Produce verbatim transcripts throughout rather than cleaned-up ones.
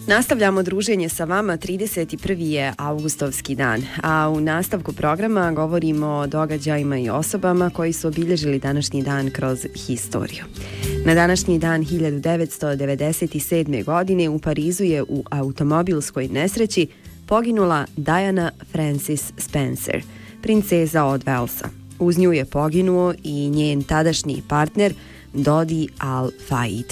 Nastavljamo druženje sa vama, trideset prvi je avgustovski dan, a u nastavku programa govorimo o događajima i osobama koji su obilježili današnji dan kroz historiju. Na današnji dan hiljadu devetsto devedeset sedme. godine u Parizu je u automobilskoj nesreći poginula Diana Frances Spencer, princeza od Walesa. Uz nju je poginuo i njen tadašnji partner Dodi Al-Fayed.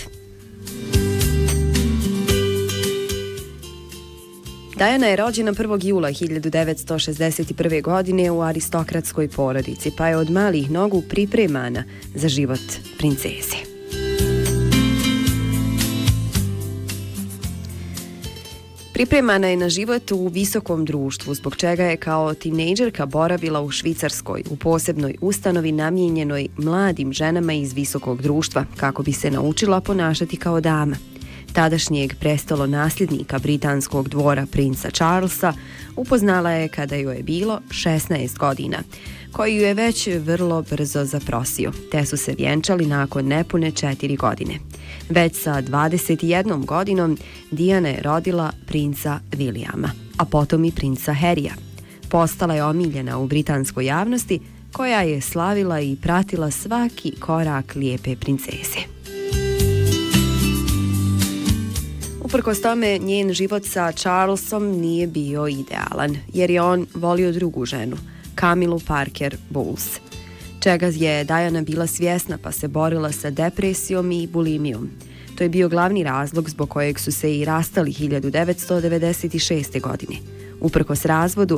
Diana je rođena prvog jula hiljadu devetsto šezdeset prve. godine u aristokratskoj porodici, pa je od malih nogu pripremana za život princeze. Pripremana je na život u visokom društvu, zbog čega je kao tinejdžerka boravila u Švicarskoj, u posebnoj ustanovi namijenjenoj mladim ženama iz visokog društva, kako bi se naučila ponašati kao dama. Tadašnjeg prestolo nasljednika britanskog dvora princa Charlesa upoznala je kada joj je bilo šesnaest godina, koji ju je već vrlo brzo zaprosio, te su se vjenčali nakon nepune četiri godine. Već sa dvadeset jednom godinom Diana je rodila princa Williama, a potom i princa Harrya. Postala je omiljena u britanskoj javnosti, koja je slavila i pratila svaki korak lijepe princeze. Uprkos tome, njen život sa Charlesom nije bio idealan, jer je on volio drugu ženu, Camilu Parker Bowles, čega je Diana bila svjesna, pa se borila sa depresijom i bulimijom. To je bio glavni razlog zbog kojeg su se i rastali hiljadu devetsto devedeset šeste. godine. Uprkos razvodu,